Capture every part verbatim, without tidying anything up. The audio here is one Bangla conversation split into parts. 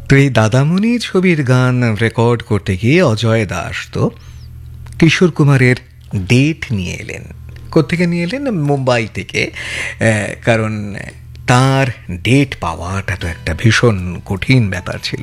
তো এই দাদামণি ছবির গান রেকর্ড করতে গিয়ে অজয় দাস তো কিশোর কুমারের ডেট নিয়ে এলেন। কোত্থেকে নিয়ে এলেন? মুম্বাই থেকে। কারণ তার ডেট পাওয়াটা তো একটা ভীষণ কঠিন ব্যাপার ছিল।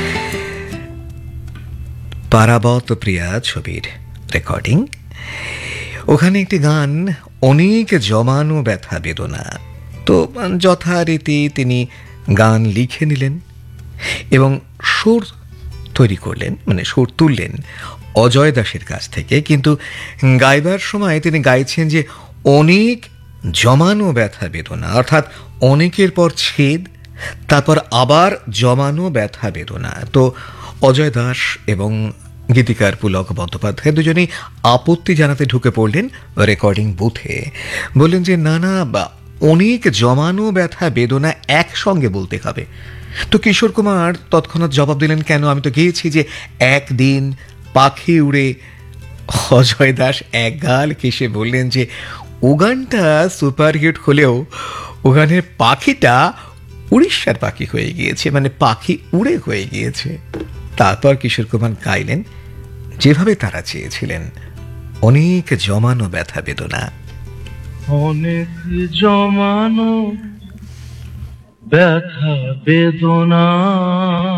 পারাবত প্রিয়া ছবির রেকর্ডিং। ওখানে একটি গান, অনেক জমানো ব্যথা বেদনা। তো যথারীতি তিনি গান লিখে নিলেন এবং সুর তৈরি করলেন, মানে সুর তুললেন অজয় দাসের কাছ থেকে। কিন্তু গাইবার সময় তিনি গাইছেন যে অনেক জমানো ব্যথা বেদনা, অর্থাৎ অনেকের পর ছেদ, তারপর আবার জমানো ব্যথা বেদনা। তো অজয় দাস এবং গীতিকার পুলক বন্দ্যোপাধ্যায় দুজনেই আপত্তি জানাতে ঢুকে পড়লেন রেকর্ডিং বুথে। বললেন যে না না, বা অনেক জমানো ব্যথা বেদনা একসঙ্গে বলতে হবে। তো কিশোর কুমার তৎক্ষণাৎ জবাব দিলেন, কেন, আমি তো গিয়েছি যে একদিন পাখি উড়ে। অজয় দাস এক গাল কেসে বললেন যে ও গানটা সুপারহিট হলেও ও গানের পাখিটা উড়িষ্যার পাখি হয়ে গিয়েছে, মানে পাখি উড়ে হয়ে গিয়েছে। তারপর কিশোর কুমার গাইলেন যেভাবে তারা চেয়েছিলেন, অনেক জমানো ব্যথা বেদনা। অনেক জমানো ব্যথা বেদনা